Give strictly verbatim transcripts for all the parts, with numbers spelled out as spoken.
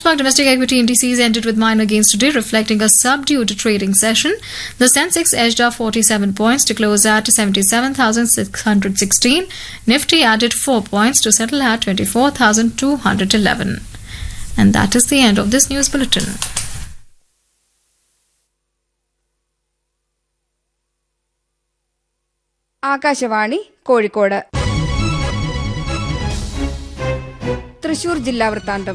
Domestic equity indices ended with minor gains today, reflecting a subdued trading session. The Sensex edged up forty-seven points to close at seventy-seven thousand six hundred sixteen. Nifty added four points to settle at twenty-four thousand two hundred eleven. And that is the end of this news bulletin. Akashvani Kozhikode Thrissur ജില്ലാ വൃത്താന്തം.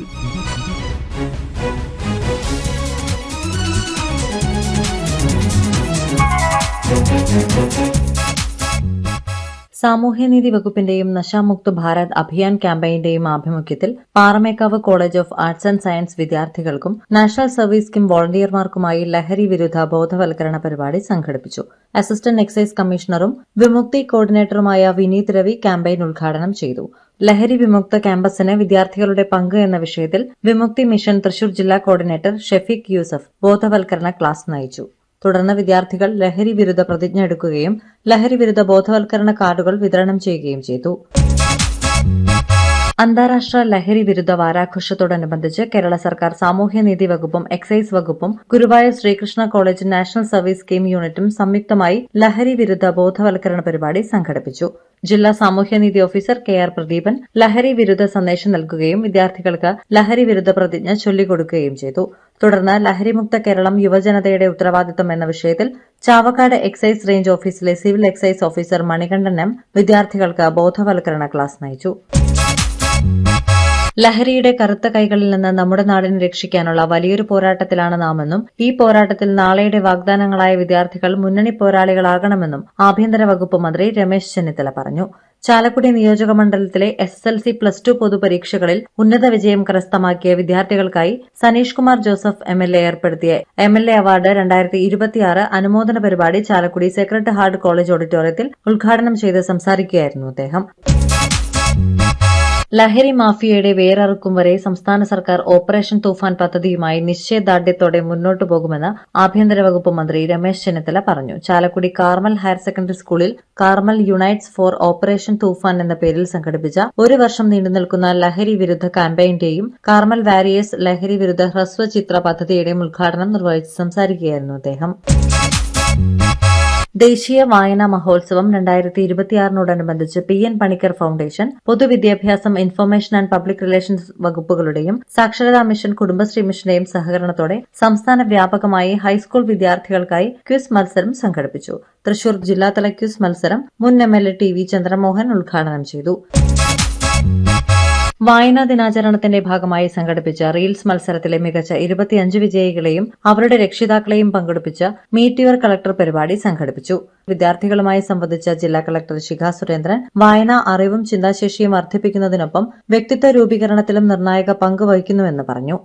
സാമൂഹ്യനീതി വകുപ്പിന്റെയും നശാമുക്ത് ഭാരത് അഭിയാൻ ക്യാമ്പയിന്റെയും ആഭിമുഖ്യത്തിൽ Paramekkavu college of arts and science വിദ്യാർത്ഥികൾക്കും national service scheme വോളണ്ടിയർമാർക്കുമായി ലഹരി വിരുദ്ധ ബോധവൽക്കരണ പരിപാടി സംഘടിപ്പിച്ചു. അസിസ്റ്റന്റ് എക്സൈസ് കമ്മീഷണറും വിമുക്തി കോർഡിനേറ്ററുമായ വിനീത് രവി ക്യാമ്പയിൻ ഉദ്ഘാടനം ചെയ്തു. ലഹരി വിമുക്ത ക്യാമ്പസിന് വിദ്യാർത്ഥികളുടെ പങ്ക് എന്ന വിഷയത്തിൽ വിമുക്തി മിഷൻ തൃശൂർ ജില്ലാ കോർഡിനേറ്റർ ഷെഫീഖ് യൂസഫ് ബോധവൽക്കരണ ക്ലാസ് നയിച്ചു. തുടർന്ന് വിദ്യാർത്ഥികൾ ലഹരി വിരുദ്ധ പ്രതിജ്ഞ എടുക്കുകയും ലഹരി വിരുദ്ധ ബോധവൽക്കരണ കാർഡുകൾ വിതരണം ചെയ്യുകയും ചെയ്തു. അന്താരാഷ്ട്ര ലഹരി വിരുദ്ധ വാരാഘോഷത്തോടനുബന്ധിച്ച് കേരള സർക്കാർ സാമൂഹ്യനീതി വകുപ്പും എക്സൈസ് വകുപ്പും Guruvayur Sreekrishna college national service scheme യൂണിറ്റും സംയുക്തമായി ലഹരി വിരുദ്ധ ബോധവൽക്കരണ പരിപാടി സംഘടിപ്പിച്ചു. ജില്ലാ സാമൂഹ്യനീതി ഓഫീസർ കെ ആർ പ്രദീപൻ ലഹരി വിരുദ്ധ സന്ദേശം നൽകുകയും വിദ്യാർത്ഥികൾക്ക് ലഹരി വിരുദ്ധ പ്രതിജ്ഞ ചൊല്ലിക്കൊടുക്കുകയും ചെയ്തു. തുടർന്ന് ലഹരിമുക്ത കേരളം യുവജനതയുടെ ഉത്തരവാദിത്തം എന്ന വിഷയത്തിൽ ചാവക്കാട് എക്സൈസ് റേഞ്ച് ഓഫീസിലെ civil excise officer Manikandan M വിദ്യാർത്ഥികൾക്ക് ബോധവൽക്കരണ ക്ലാസ് നയിച്ചു. ലഹരിയുടെ കറുത്ത കൈകളിൽ നിന്ന് നമ്മുടെ നാടിനെ രക്ഷിക്കാനുള്ള വലിയൊരു പോരാട്ടത്തിലാണ് നാമെന്നും ഈ പോരാട്ടത്തിൽ നാളെയുടെ വാഗ്ദാനങ്ങളായ വിദ്യാർത്ഥികൾ മുന്നണി പോരാളികളാകണമെന്നും ആഭ്യന്തര വകുപ്പ് മന്ത്രി രമേശ് ചെന്നിത്തല പറഞ്ഞു. ചാലക്കുടി നിയോജക മണ്ഡലത്തിലെ S S L C plus two പൊതുപരീക്ഷകളിൽ ഉന്നത വിജയം കരസ്ഥമാക്കിയ വിദ്യാർത്ഥികൾക്കായി Saneesh Kumar Joseph M L A ഏർപ്പെടുത്തിയ എം എൽ എ അവാർഡ് രണ്ടായിരത്തി ഇരുപത്തിയാറ് അനുമോദന പരിപാടി ചാലക്കുടി സേക്രഡ് ഹാർട്ട് കോളേജ് ഓഡിറ്റോറിയത്തിൽ ഉദ്ഘാടനം ചെയ്ത് സംസാരിക്കുകയായിരുന്നു അദ്ദേഹം. ലഹരി മാഫിയയുടെ വേരറുക്കും വരെ സംസ്ഥാന സർക്കാർ ഓപ്പറേഷൻ തൂഫാൻ പദ്ധതിയുമായി നിശ്ചയദാർഢ്യത്തോടെ മുന്നോട്ടു പോകുമെന്ന് ആഭ്യന്തര വകുപ്പ് മന്ത്രി രമേശ് ചെന്നിത്തല പറഞ്ഞു. ചാലക്കുടി കാർമൽ ഹയർ സെക്കൻഡറി സ്കൂളിൽ കാർമൽ യുണൈറ്റ്സ് ഫോർ ഓപ്പറേഷൻ തൂഫാൻ എന്ന പേരിൽ സംഘടിപ്പിച്ച ഒരു വർഷം നീണ്ടുനിൽക്കുന്ന ലഹരി വിരുദ്ധ ക്യാമ്പയിന്റെയും കാർമൽ വാരിയേഴ്സ് ലഹരി വിരുദ്ധ ഹ്രസ്വചിത്ര പദ്ധതിയുടെയും ഉദ്ഘാടനം നിർവഹിച്ച് സംസാരിക്കുകയായിരുന്നു അദ്ദേഹം. ദേശീയ വായനാ മഹോത്സവം രണ്ടായിരത്തി ഇരുപത്തിയാറിനോടനുബന്ധിച്ച് P N Panicker foundation, പൊതുവിദ്യാഭ്യാസം, information and public relations വകുപ്പുകളുടെയും സാക്ഷരതാ മിഷൻ, കുടുംബശ്രീ മിഷന്റെയും സഹകരണത്തോടെ സംസ്ഥാന വ്യാപകമായി ഹൈസ്കൂൾ വിദ്യാർത്ഥികൾക്കായി ക്വിസ് മത്സരം സംഘടിപ്പിച്ചു. തൃശൂർ ജില്ലാതല ക്വിസ് മത്സരം മുൻ M L A T V Chandramohan ഉദ്ഘാടനം ചെയ്തു. വായനാ ദിനാചരണത്തിന്റെ ഭാഗമായി സംഘടിപ്പിച്ച റീൽസ് മത്സരത്തിലെ മികച്ച ഇരുപത്തിയഞ്ച് വിജയികളെയും അവരുടെ രക്ഷിതാക്കളെയും പങ്കെടുപ്പിച്ച മീറ്റ് യുവർ കളക്ടർ പരിപാടി സംഘടിപ്പിച്ചു. വിദ്യാർത്ഥികളുമായി സംവദിച്ച ജില്ലാ കളക്ടർ ശിഖ സുരേന്ദ്രൻ വായന അറിവും ചിന്താശേഷിയും വർദ്ധിപ്പിക്കുന്നതിനൊപ്പം വ്യക്തിത്വ രൂപീകരണത്തിലും നിർണായക പങ്ക് വഹിക്കുന്നുവെന്ന് പറഞ്ഞു.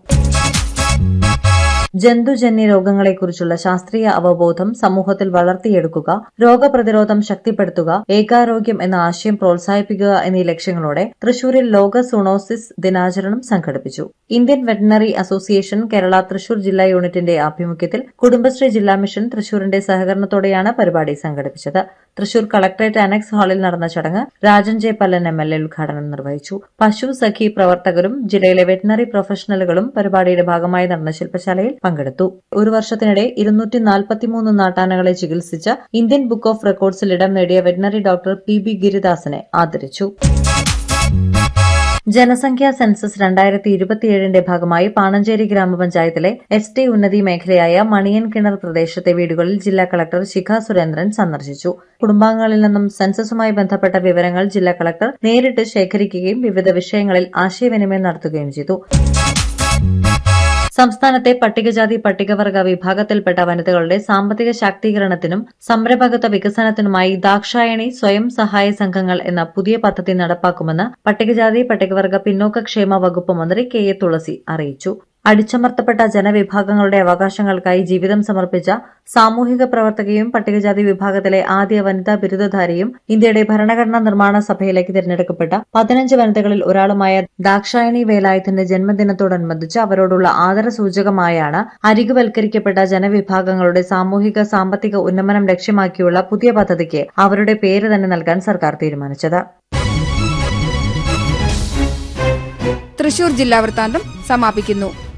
ജന്തുജന്യ രോഗങ്ങളെക്കുറിച്ചുള്ള ശാസ്ത്രീയ അവബോധം സമൂഹത്തിൽ വളർത്തിയെടുക്കുക, രോഗപ്രതിരോധം ശക്തിപ്പെടുത്തുക, ഏകാരോഗ്യം എന്ന ആശയം പ്രോത്സാഹിപ്പിക്കുക എന്നീ ലക്ഷ്യങ്ങളോടെ തൃശൂരിൽ ലോക സൂണോസിസ് ദിനാചരണം സംഘടിപ്പിച്ചു. Indian veterinary association Kerala Thrissur ജില്ലാ യൂണിറ്റിന്റെ ആഭിമുഖ്യത്തിൽ കുടുംബശ്രീ ജില്ലാ മിഷൻ തൃശൂരിന്റെ സഹകരണത്തോടെയാണ് പരിപാടി സംഘടിപ്പിച്ചത്. തൃശൂർ കളക്ടറേറ്റ് അനക്സ് ഹാളിൽ നടന്ന ചടങ്ങ് Rajan J Pallan M L A ഉദ്ഘാടനം നിർവഹിച്ചു. പശു സഖി പ്രവർത്തകരും ജില്ലയിലെ വെറ്ററിനറി പ്രൊഫഷണലുകളും പരിപാടിയുടെ ഭാഗമായി നടന്ന ശില്പശാലയിൽ പങ്കെടുത്തു. ഒരു വർഷത്തിനിടെ ഇരുന്നൂറ്റി നാൽപ്പത്തിമൂന്ന് നാട്ടാനകളെ ചികിത്സിച്ച ഇന്ത്യൻ ബുക്ക് ഓഫ് റെക്കോർഡ്സിൽ ഇടം നേടിയ വെറ്ററിനറി ഡോക്ടർ പി ബി ഗിരിദാസനെ ആദരിച്ചു. ജനസംഖ്യാ സെൻസസ് രണ്ടായിരത്തി ഇരുപത്തിയേഴിന്റെ ഭാഗമായി പാണഞ്ചേരി ഗ്രാമപഞ്ചായത്തിലെ എസ് ടി ഉന്നതി മേഖലയായ മണിയൻ കിണർ പ്രദേശത്തെ വീടുകളിൽ ജില്ലാ കളക്ടർ ശിഖ സുരേന്ദ്രൻ സന്ദർശിച്ചു. കുടുംബാംഗങ്ങളിൽ നിന്നും സെൻസസുമായി ബന്ധപ്പെട്ട വിവരങ്ങൾ ജില്ലാ കളക്ടർ നേരിട്ട് ശേഖരിക്കുകയും വിവിധ വിഷയങ്ങളിൽ ആശയവിനിമയം നടത്തുകയും ചെയ്തു. സംസ്ഥാനത്തെ പട്ടികജാതി പട്ടികവർഗ വിഭാഗത്തിൽപ്പെട്ട വനിതകളുടെ സാമ്പത്തിക ശാക്തീകരണത്തിനും സംരംഭകത്വ വികസനത്തിനുമായി ദാക്ഷായണി സ്വയം സഹായ സംഘങ്ങൾ എന്ന പുതിയ പദ്ധതി നടപ്പാക്കുമെന്ന് പട്ടികജാതി പട്ടികവർഗ പിന്നോക്കക്ഷേമ വകുപ്പ് മന്ത്രി കെ എ തുളസി അറിയിച്ചു. അടിച്ചമർത്തപ്പെട്ട ജനവിഭാഗങ്ങളുടെ അവകാശങ്ങൾക്കായി ജീവിതം സമർപ്പിച്ച സാമൂഹിക പ്രവർത്തകയും പട്ടികജാതി വിഭാഗത്തിലെ ആദ്യ വനിതാ ബിരുദധാരിയും ഇന്ത്യയുടെ ഭരണഘടനാ നിർമ്മാണ സഭയിലേക്ക് തിരഞ്ഞെടുക്കപ്പെട്ട പതിനഞ്ച് വനിതകളിൽ ഒരാളുമായ ദാക്ഷായണി വേലായുധന്റെ ജന്മദിനത്തോടനുബന്ധിച്ച് അവരോടുള്ള ആദരസൂചകമായാണ് അരികുവൽക്കരിക്കപ്പെട്ട ജനവിഭാഗങ്ങളുടെ സാമൂഹിക സാമ്പത്തിക ഉന്നമനം ലക്ഷ്യമാക്കിയുള്ള പുതിയ പദ്ധതിക്ക് അവരുടെ പേര് തന്നെ നൽകാൻ സർക്കാർ തീരുമാനിച്ചത്. തൃശൂർ ജില്ലാ വൃത്താന്തം സമാപിക്കുന്നു.